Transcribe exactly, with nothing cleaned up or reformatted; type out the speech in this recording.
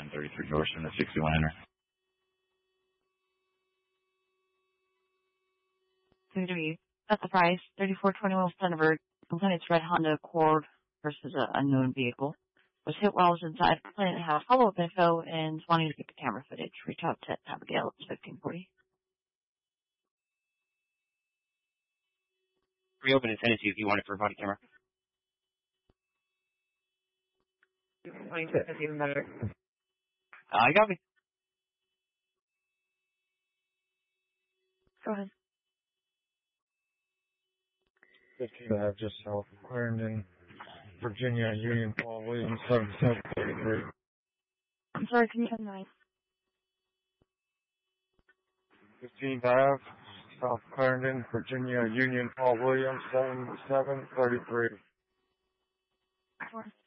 nine thirty-three Dorset, the sixty-one enter. Going to be at the price, thirty-four twenty-one Thunderbird. Complainant's red Honda Accord versus an unknown vehicle. Was hit while I was inside. Complainant has follow-up info and wanting to get the camera footage. Reach out to Abigail. It's fifteen forty. Reopen and send it to you if you want it for a body camera. That's even better. Uh, you got me. Go ahead. fifteen Ave, just south of Clarendon, Virginia, Union Paul Williams, seventy-seven thirty-three. I'm sorry, can you tell me? fifteenth Ave, South Clarendon, Virginia, Union Paul Williams, seventy-seven thirty-three.